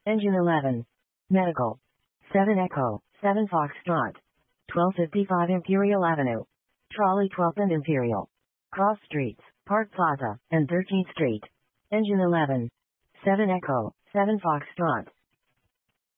Engine 11. Medical. 7 Echo, 7 Foxtrot. 1255 Imperial Avenue. Trolley 12th and Imperial. Cross Streets, Park Plaza, and 13th Street. Engine 11. 7 Echo, 7 Foxtrot.